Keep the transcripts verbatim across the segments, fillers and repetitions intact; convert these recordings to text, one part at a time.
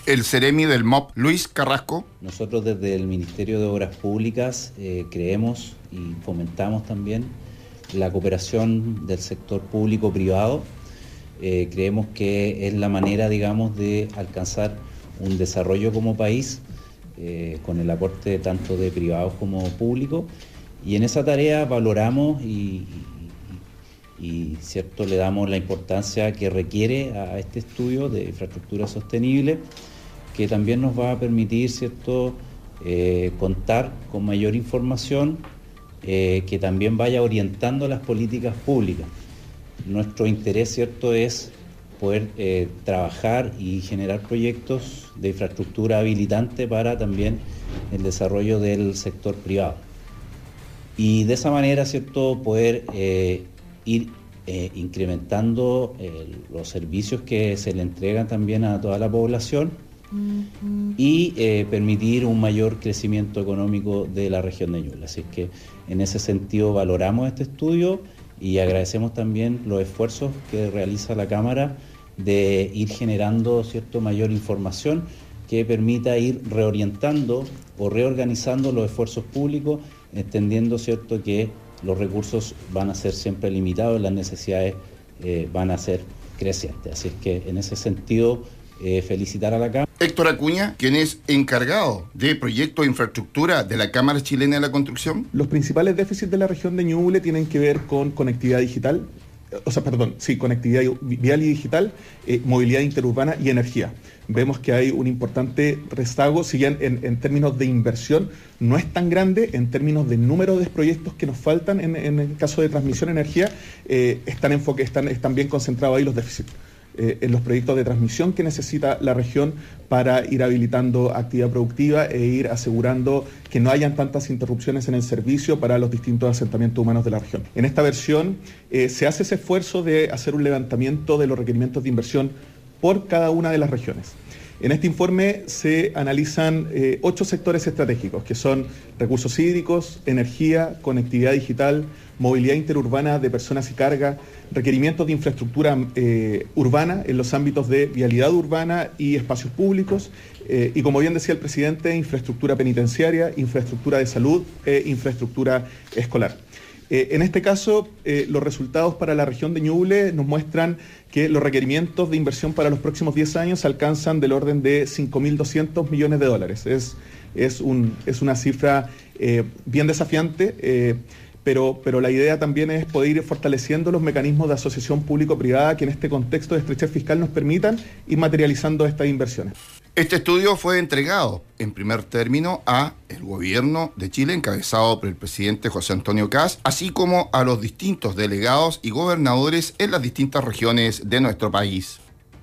el Seremi del M O P, Luis Carrasco. Nosotros desde el Ministerio de Obras Públicas eh, creemos y fomentamos también la cooperación del sector público-privado. Eh, creemos que es la manera, digamos, de alcanzar un desarrollo como país eh, con el aporte tanto de privados como públicos. Y en esa tarea valoramos y, y, y cierto, le damos la importancia que requiere a este estudio de infraestructura sostenible, que también nos va a permitir, cierto, eh, contar con mayor información eh, que también vaya orientando las políticas públicas. Nuestro interés, cierto, es poder eh, trabajar y generar proyectos de infraestructura habilitante para también el desarrollo del sector privado. Y de esa manera, cierto, poder eh, ir eh, incrementando eh, los servicios que se le entregan también a toda la población y eh, permitir un mayor crecimiento económico de la región de Ñuble. Así que en ese sentido valoramos este estudio y agradecemos también los esfuerzos que realiza la Cámara de ir generando, cierto, mayor información que permita ir reorientando o reorganizando los esfuerzos públicos, entendiendo, cierto, que los recursos van a ser siempre limitados, las necesidades eh, van a ser crecientes. Así es que en ese sentido, eh, felicitar a la Cámara. Héctor Acuña, quien es encargado de proyectos de infraestructura de la Cámara Chilena de la Construcción. Los principales déficits de la región de Ñuble tienen que ver con conectividad digital, o sea, perdón, sí, conectividad vial y digital, eh, movilidad interurbana y energía. Vemos que hay un importante rezago, si bien en, en términos de inversión no es tan grande, en términos de número de proyectos que nos faltan en, en el caso de transmisión de energía, eh, están, enfoque, están, están bien concentrados ahí los déficits. Eh, en los proyectos de transmisión que necesita la región para ir habilitando actividad productiva e ir asegurando que no hayan tantas interrupciones en el servicio para los distintos asentamientos humanos de la región. En esta versión eh, se hace ese esfuerzo de hacer un levantamiento de los requerimientos de inversión por cada una de las regiones. En este informe se analizan eh, ocho sectores estratégicos, que son recursos hídricos, energía, conectividad digital, movilidad interurbana de personas y carga, requerimientos de infraestructura eh, urbana en los ámbitos de vialidad urbana y espacios públicos, eh, y como bien decía el presidente, infraestructura penitenciaria, infraestructura de salud e infraestructura escolar. Eh, en este caso, eh, los resultados para la región de Ñuble nos muestran que los requerimientos de inversión para los próximos diez años alcanzan del orden de cinco mil doscientos millones de dólares. Es, es, un, es una cifra eh, bien desafiante, eh, pero, pero la idea también es poder ir fortaleciendo los mecanismos de asociación público-privada que en este contexto de estrechez fiscal nos permitan ir materializando estas inversiones. Este estudio fue entregado en primer término a el gobierno de Chile, encabezado por el presidente José Antonio Kast, así como a los distintos delegados y gobernadores en las distintas regiones de nuestro país.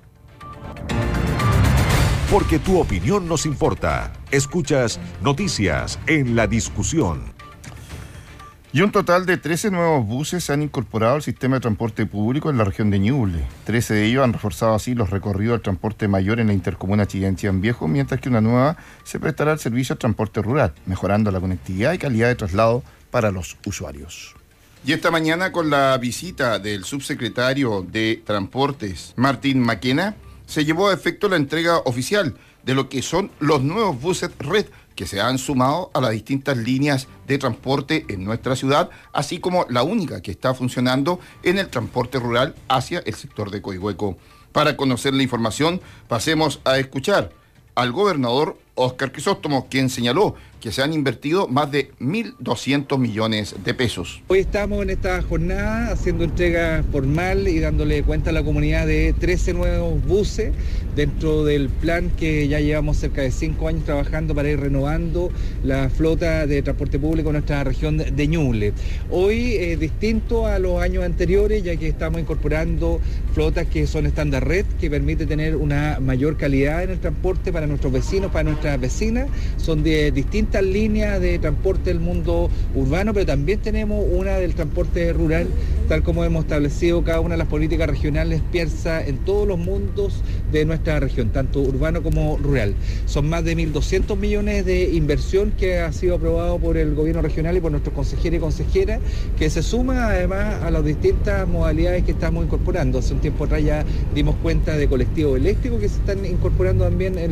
Porque tu opinión nos importa. Escuchas Noticias en la Discusión. Y un total de trece nuevos buses se han incorporado al sistema de transporte público en la región de Ñuble. trece de ellos han reforzado así los recorridos del transporte mayor en la intercomuna Chillán-Chillán Viejo, mientras que una nueva se prestará al servicio de transporte rural, mejorando la conectividad y calidad de traslado para los usuarios. Y esta mañana, con la visita del subsecretario de Transportes, Martín Maquena, se llevó a efecto la entrega oficial de lo que son los nuevos buses Red, que se han sumado a las distintas líneas de transporte en nuestra ciudad, así como la única que está funcionando en el transporte rural hacia el sector de Coihueco. Para conocer la información, pasemos a escuchar al gobernador Óscar Crisóstomo, quien señaló que se han invertido más de mil doscientos millones de pesos. Hoy estamos en esta jornada haciendo entrega formal y dándole cuenta a la comunidad de trece nuevos buses dentro del plan que ya llevamos cerca de cinco años trabajando para ir renovando la flota de transporte público en nuestra región de Ñuble. Hoy es distinto a los años anteriores, ya que estamos incorporando flotas que son estándar red, que permite tener una mayor calidad en el transporte para nuestros vecinos, para nuestras vecinas. Son de distintas líneas de transporte del mundo urbano, pero también tenemos una del transporte rural, tal como hemos establecido cada una de las políticas regionales, piensa en todos los mundos de nuestra región, tanto urbano como rural. Son más de mil doscientos millones de inversión que ha sido aprobado por el gobierno regional y por nuestros consejeros y consejeras, que se suma además a las distintas modalidades que estamos incorporando. Hace un tiempo atrás ya dimos cuenta de colectivos eléctricos que se están incorporando también en